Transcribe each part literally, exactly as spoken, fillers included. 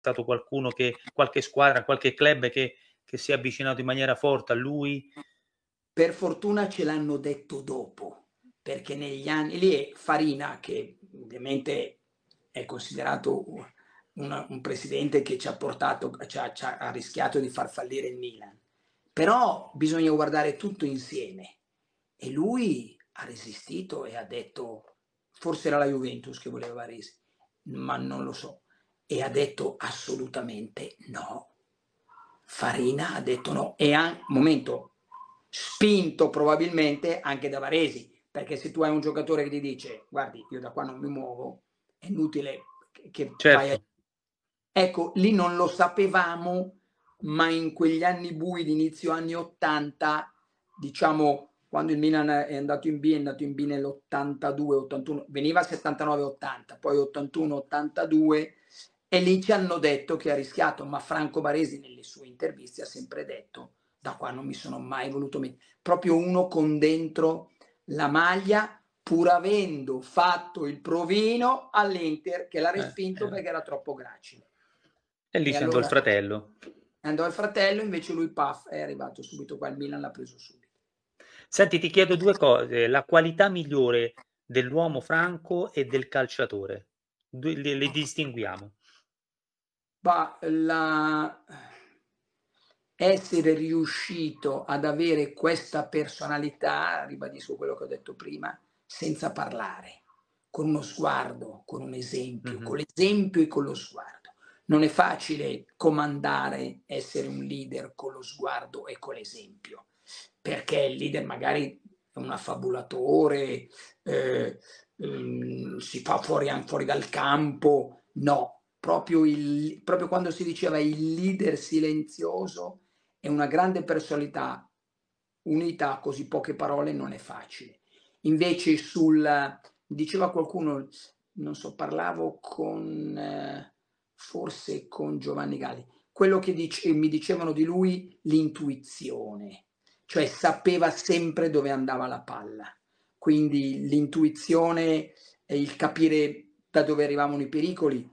stato qualcuno che qualche squadra, qualche club che che si è avvicinato in maniera forte a lui? Per fortuna ce l'hanno detto dopo, perché negli anni lì è Farina che ovviamente è considerato u un un presidente che ci ha portato ci ha ci ha ha rischiato di far fallire il Milan. Però bisogna guardare tutto insieme e lui ha resistito e ha detto forse era la Juventus che voleva Baresi, ma non lo so, e ha detto assolutamente no. Farina ha detto no e ha momento, spinto probabilmente anche da Baresi, perché se tu hai un giocatore che ti dice: "Guardi, io da qua non mi muovo", è inutile che che vai a Certo. ecco, lì non lo sapevamo, ma in quegli anni bui di inizio anni 'ottanta, diciamo quando il Milan è andato in B, è andato in B nell'ottantadue, ottantuno, veniva settantanove, ottanta, poi ottantuno, ottantadue e lì ci hanno detto che ha rischiato, ma Franco Baresi nelle sue interviste ha sempre detto: "Da qua non mi sono mai voluto met" proprio uno con dentro la maglia, pur avendo fatto il provino all'Inter che l'ha Eh, respinto eh. perché era troppo gracile. E lì E ci andò il allora fratello. andò il fratello, invece lui paf, è arrivato subito qua, il Milan l'ha preso subito. Senti, ti chiedo due cose: la qualità migliore dell'uomo franco e del calciatore. due le le distinguiamo. Bah, la essere riuscito ad avere questa personalità, ribadisco quello che ho detto prima, senza parlare, con uno sguardo, con un esempio, Mh-mh. con l'esempio e con lo sguardo. Non è facile comandare, essere un leader con lo sguardo e con l'esempio, perché il leader magari è un affabulatore, ehm, mhmm, si fa fuori an fuori dal campo, no, proprio il proprio quando si diceva il leader silenzioso è una grande personalità unita a così poche parole non è facile. Invece sul diceva qualcuno, non so, parlavo con forse con Giovanni Galli, quello che dice mi dicevano di lui l'intuizione, cioè sapeva sempre dove andava la palla. Quindi l'intuizione e il capire da dove arrivavano i pericoli.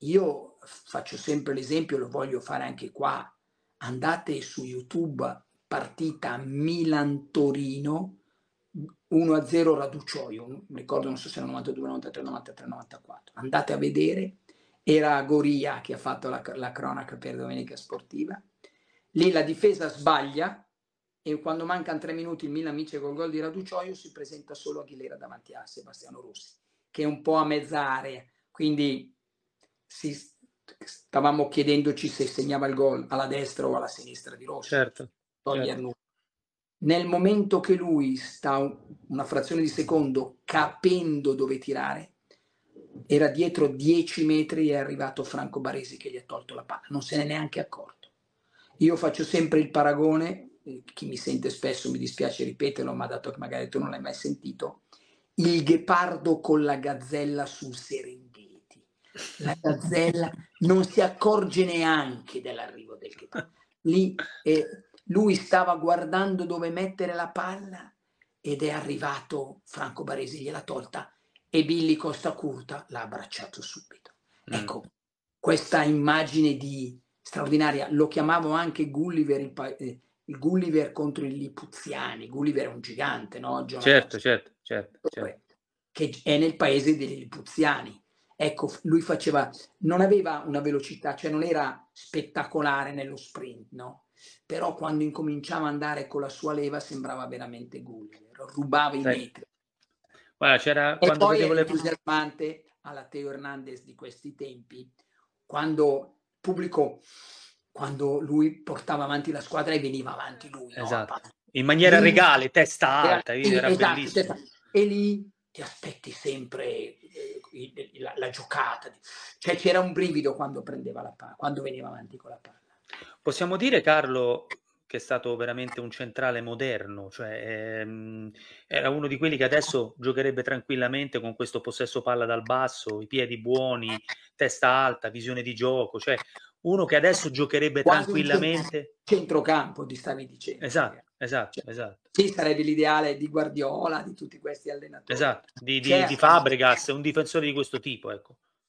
Io f faccio sempre l'esempio, lo voglio fare anche qua, andate su YouTube, partita Milan-Torino, mhmm, uno a zero Raducioio, non mi ricordo, non so se era novantadue, novantatré, novantatré, novantaquattro. Andate a vedere, era Goria che ha fatto la c la cronaca per Domenica Sportiva. Lì la difesa sbaglia e quando mancan tre minuti il Milan vince col gol di Raducioio, si presenta solo Aguilera davanti a Sebastiano Rossi, che è un po' a mezz'aria, quindi si s stavamo chiedendoci se segnava il gol alla destra o alla sinistra di Rossi, Certo, toglier certo. nu nel momento che lui sta u una frazione di secondo capendo dove tirare, era dietro dieci metri e è arrivato Franco Baresi che gli ha tolto la palla, non se n'è neanche accorto. Io faccio sempre il paragone, ehm, chi mi sente spesso mi dispiace ripeterlo, ma dato che magari tu non l'hai mai sentito, il ghepardo con la gazzella sul Serengeti. La gazzella non si accorge neanche dell'arrivo del ghepardo. Lì, ehm, lui stava guardando dove mettere la palla ed è arrivato Franco Baresi, gliel'ha tolta e Billy Costacurta l'ha abbracciato subito. Mh. Ecco, questa immagine di straordinaria, lo chiamavo anche Gulliver il pa ehm, il Gulliver contro i Lipuziani. Gulliver è un gigante, no, Jonathan Certo, Swift certo, certo, cer che g è nel paese dei Lipuziani. Ecco, f lui faceva non aveva una velocità, cioè non era spettacolare nello sprint, no, però quando incominciava a andare con la sua leva sembrava veramente Gulliver, rubava i Sai metri. guarda, c'era E quando poi vedevo era le entusiasmante alla Theo Hernandez di questi tempi, quando pubblico quando lui portava avanti la squadra e veniva avanti lui, no, a pa Esatto. In maniera lì regale, testa era alta, i sì, era esatto, testa bellissimo. e lì ti aspetti sempre, ehm, i de la la giocata di cioè c'era un brivido quando prendeva la pa quando veniva avanti con la palla. Possiamo dire Carlo che è stato veramente un centrale moderno, cioè, ehm, era uno di quelli che adesso giocherebbe tranquillamente con questo possesso palla dal basso, i piedi buoni, testa alta, visione di gioco, cioè uno che adesso giocherebbe Quasi un cen tranquillamente centrocampo ti stavi dicendo magari. esatto, esatto, Cioè, esatto. sì, sarebbe l'ideale di Guardiola, di tutti questi allenatori. Esatto, di di di Certo. Fabregas, un difensore di questo tipo, ecco.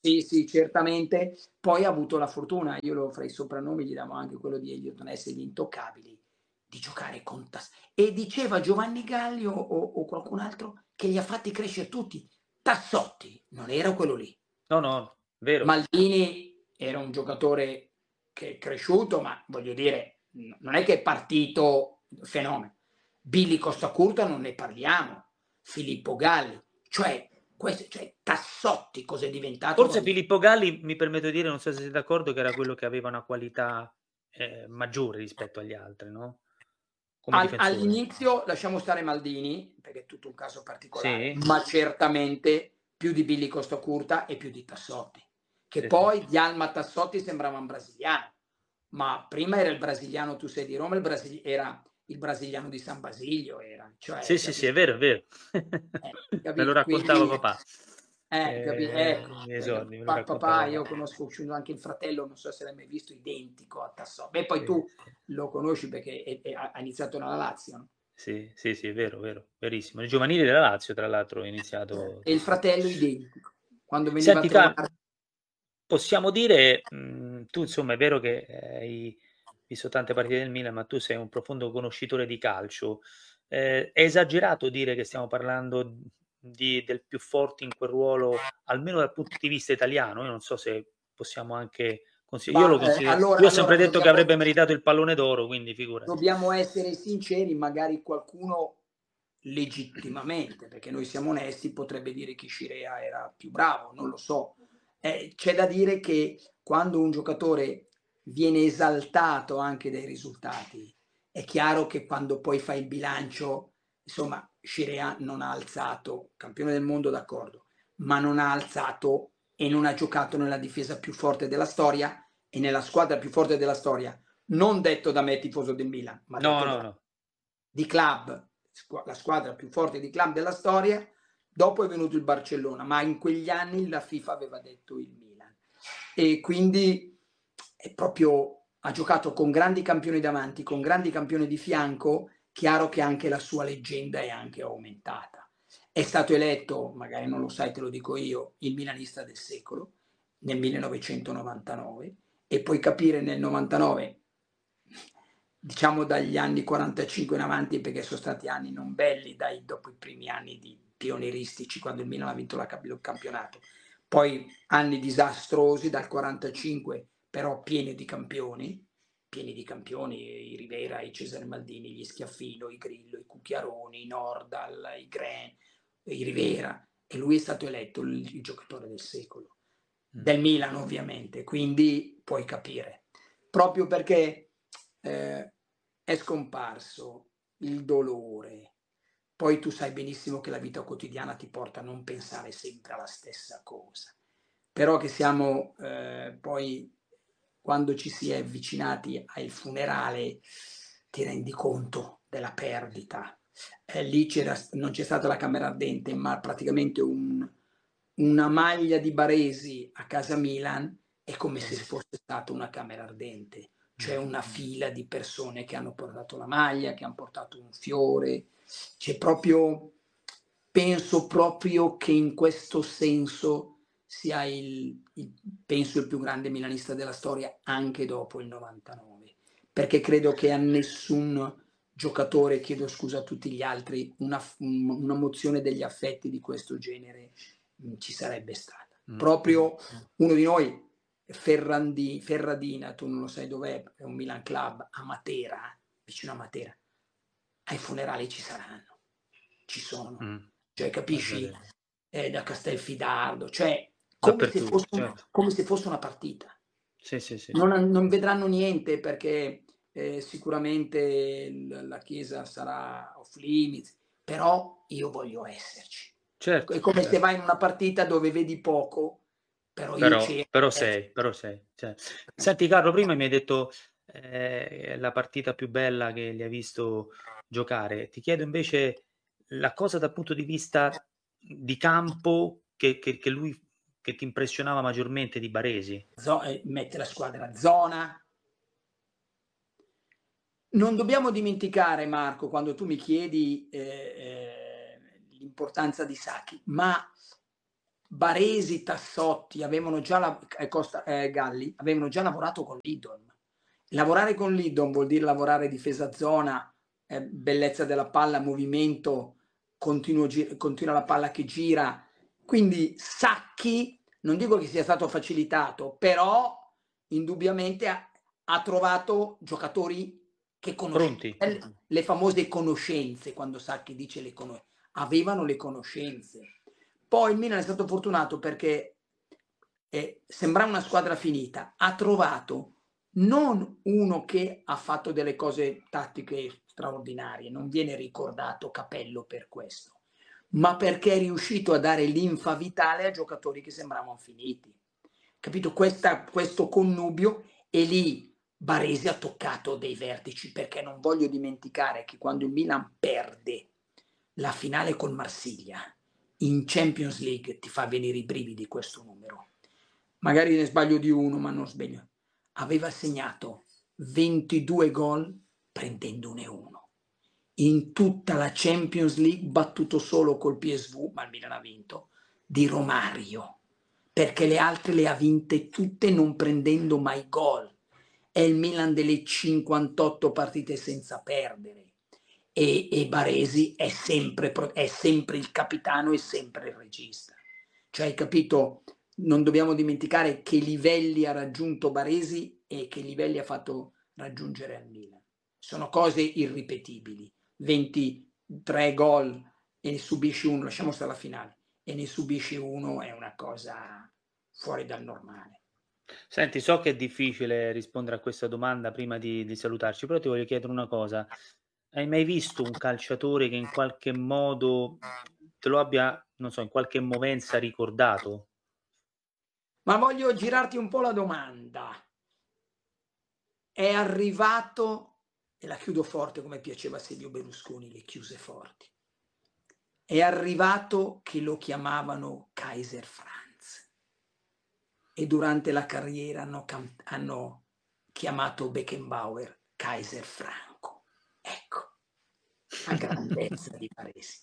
Sì, sì, certamente. Poi ha avuto la fortuna, io lo fra i soprannomi gli davo anche quello di Elliott Ness, gli intoccabili, di giocare con Tas e diceva Giovanni Galli o o o qualcun altro che li ha fatti crescere tutti. Tassotti non era quello lì. No, no, vero. Maldini era un giocatore che è cresciuto, ma voglio dire, n non è che è partito fenomeno. Billy Costacurta non ne parliamo, Filippo Galli, cioè questi cioè Tassotti cos'è diventato Forse quando Filippo Galli, mi permetto di dire, non so se sei d'accordo, che era quello che aveva una qualità, ehm, maggiore rispetto agli altri, no, come Al difensore. all'inizio lasciamo stare Maldini, perché è tutto un caso particolare, Sì? ma certamente più di Billy Costacurta e più di Tassotti, che Sì, sì. poi Dialma Tassotti sembrava un brasiliano, ma prima era il brasiliano tu sei di Roma, il brasili era il brasiliano di San Basilio era, Sì, cioè sì, sì, capi è vero, è vero. eh, Me lo capito? raccontava Quindi papà. eh, capi ecco, Ehm, i miei perché esordi, me lo pa raccontava papà io papà. conosco anche il fratello, non so se l'hai mai visto, identico a Tasso beh, poi Sì, tu sì. lo conosci perché è è ha ha iniziato nella Lazio, no? Sì, sì, sì, è vero, vero, verissimo. Nel giovanile della Lazio, tra l'altro, ho Eh, iniziato e il Tassotti. fratello identico. Quando veniva a Senti, ca trovare possiamo dire, mhmm, tu insomma è vero che hai visto tante partite del Milan, ma tu sei un profondo conoscitore di calcio. Ehm, è esagerato dire che stiamo parlando di del più forte in quel ruolo, almeno dal punto di vista italiano? Io non so se possiamo anche consi io lo ma, ehm, considero allora io ho sempre allora detto che dobbiamo avrebbe meritato il pallone d'oro, quindi figurati. dobbiamo essere sinceri, magari qualcuno legittimamente, perché noi siamo onesti, potrebbe dire che Scirea era più bravo, non lo so. Eh, c'è da dire che quando un giocatore viene esaltato anche dai risultati, è chiaro che quando poi fai il bilancio, insomma, Scirea non ha alzato, campione del mondo d'accordo, ma non ha alzato e non ha giocato nella difesa più forte della storia e nella squadra più forte della storia, non detto da me tifoso del Milan, ma No, detto no, da no. di club, la squadra più forte di club della storia, dopo è venuto il Barcellona, ma in quegli anni la FIFA aveva detto il Milan. E quindi è proprio ha giocato con grandi campioni davanti, con grandi campioni di fianco, chiaro che anche la sua leggenda è anche aumentata. È stato eletto, magari non lo sai, te lo dico io, il milanista del secolo nel millenovecentonovantanove e puoi capire nel novantanove, diciamo dagli anni quarantacinque in avanti, perché sono stati anni non belli dai, dopo i primi anni di pionieristici, quando il Milan ha vinto la, il campionato. Poi anni disastrosi dal quarantacinque, però pieni di campioni, pieni di campioni, i Rivera, i Cesare Maldini, gli Schiaffino, i Grillo, i Cucchiaroni, i Nordal, i Gren, i Rivera, e lui è stato eletto il, il giocatore del secolo, Mh. del Milan ovviamente, quindi puoi capire. Proprio perché eh, è scomparso il dolore. Poi tu sai benissimo che la vita quotidiana ti porta a non pensare sempre alla stessa cosa. Però che siamo eh, poi, quando ci si è avvicinati al funerale, ti rendi conto della perdita. Eh, lì c'era, non c'è stata la camera ardente, ma praticamente un, una maglia di Baresi a casa Milan è come se Mh, fosse stata una camera ardente. C'è mh. una fila di persone che hanno portato la maglia, che hanno portato un fiore. C'è proprio, penso proprio che in questo senso sia il, il, penso il più grande milanista della storia anche dopo il novantanove, perché credo che a nessun giocatore, chiedo scusa a tutti gli altri, una, una mozione degli affetti di questo genere mh, ci sarebbe stata. Mh, mh, Proprio mh. uno di noi, Ferrandi, Ferradina, tu non lo sai dov'è, è un Milan Club a Matera, vicino a Matera. Ai funerali ci saranno, ci sono. Mh. Cioè, Guarda capisci? te. Eh, da Castelfidardo, cioè come se, Dappertutto, fosse, certo. come se fosse una partita. Sì, sì, sì, sì. Non, non vedranno niente perché eh, sicuramente l- la Chiesa sarà off limits, però io voglio esserci. Certo, È come se certo. vai in una partita dove vedi poco, però io Però c'ero. però eh, sei, però sei, cioè senti Carlo, prima mi hai detto, ehm, la partita più bella che li hai visto giocare. Ti chiedo invece la cosa dal punto di vista di campo che che che lui che ti impressionava maggiormente di Baresi. zo- eh, mette la squadra a zona. Non dobbiamo dimenticare, Marco, quando tu mi chiedi eh, eh, l'importanza di Sacchi, ma Baresi, Tassotti avevano già la, eh, Costa, eh, Galli avevano già lavorato con Lidon. Lavorare con Lidon vuol dire lavorare difesa zona, eh, bellezza della palla, movimento, continuo gi- continua la palla che gira. Quindi Sacchi, non dico che sia stato facilitato, però indubbiamente ha, ha trovato giocatori che conoscono, le, le famose conoscenze, quando Sacchi dice le conoscenze, avevano le conoscenze. Poi il Milan è stato fortunato perché eh, sembrava una squadra finita, ha trovato non uno che ha fatto delle cose tattiche straordinarie, non viene ricordato Capello per questo, ma perché è riuscito a dare linfa vitale a giocatori che sembravano finiti. Capito? Questa, questo connubio, e lì Baresi ha toccato dei vertici, perché non voglio dimenticare che quando il Milan perde la finale col Marsiglia in Champions League, ti fa venire i brividi questo numero. Magari ne sbaglio di uno, ma non sbaglio. Aveva segnato ventidue gol prendendone uno. In tutta la Champions League, battuto solo col P S V, ma il Milan ha vinto, di Romario, perché le altre le ha vinte tutte non prendendo mai gol. È il Milan delle cinquantotto partite senza perdere. E, e Baresi è sempre, è sempre il capitano e sempre il regista. Cioè, hai capito? Non dobbiamo dimenticare che livelli ha raggiunto Baresi e che livelli ha fatto raggiungere al Milan. Sono cose irripetibili. ventitré gol e ne subisci uno, lasciamo stare la finale, e ne subisci uno è una cosa fuori dal normale. Senti, so che è difficile rispondere a questa domanda prima di, di salutarci, però ti voglio chiedere una cosa. Hai mai visto un calciatore che in qualche modo te lo abbia, non so, in qualche movenza ricordato? Ma voglio girarti un po' la domanda. È arrivato, e la chiudo forte come piaceva a Silvio Berlusconi, le chiuse forti, è arrivato che lo chiamavano Kaiser Franz, e durante la carriera hanno, hanno chiamato Beckenbauer Kaiser Franco. Ecco, la grandezza di Baresi.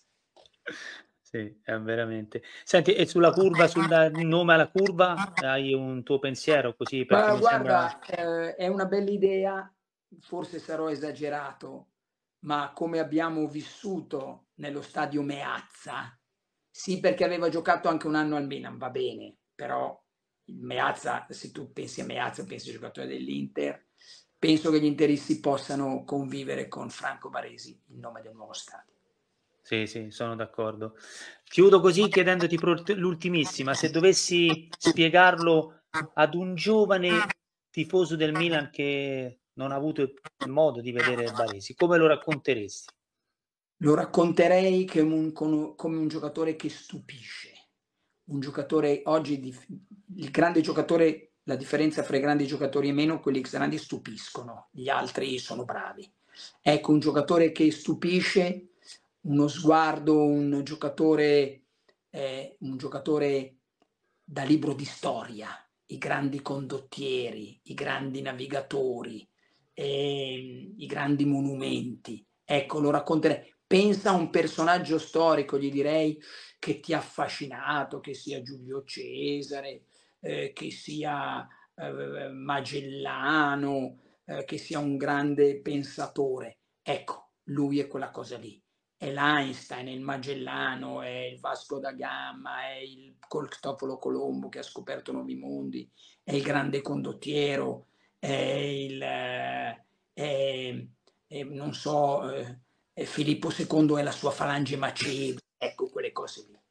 Sì, è veramente. Senti, e sulla curva, sul nome alla curva, hai un tuo pensiero così? Perché Ma mi guarda, sembra... eh, è una bella idea, forse sarò esagerato, ma come abbiamo vissuto nello stadio Meazza, sì, perché aveva giocato anche un anno al Milan, va bene, però il Meazza, se tu pensi a Meazza, pensi al giocatore dell'Inter, penso che gli interisti possano convivere con Franco Baresi, il nome del nuovo stadio. Sì, sì, sono d'accordo. Chiudo così chiedendoti l'ultimissima, se dovessi spiegarlo ad un giovane tifoso del Milan che non ha avuto il modo di vedere Baresi, come lo racconteresti? Lo racconterei come un, come un giocatore che stupisce, un giocatore oggi, il grande giocatore, la differenza fra i grandi giocatori e meno, quelli grandi stupiscono, gli altri sono bravi. Ecco, un giocatore che stupisce, uno sguardo, un giocatore, eh, un giocatore da libro di storia, i grandi condottieri, i grandi navigatori, eh, i grandi monumenti. Ecco, lo racconterei. Pensa a un personaggio storico, gli direi, che ti ha affascinato, che sia Giulio Cesare, eh, che sia eh, Magellano, eh, che sia un grande pensatore. Ecco, lui è quella cosa lì. È l'Einstein, è il Magellano, è il Vasco da Gama, è il Cristoforo Colombo che ha scoperto nuovi mondi, è il grande condottiero, è il... Eh, è, è, non so... Eh, Filippo secondo è la sua falange macebe, ecco, quelle cose lì.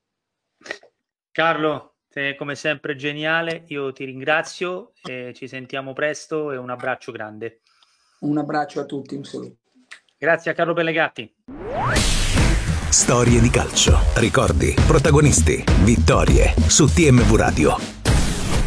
Carlo, sei come sempre geniale, io ti ringrazio e ci sentiamo presto e un abbraccio grande. Un abbraccio a tutti, un saluto. Grazie a Carlo Pellegatti. Storie di calcio, ricordi, protagonisti, vittorie su T M V Radio.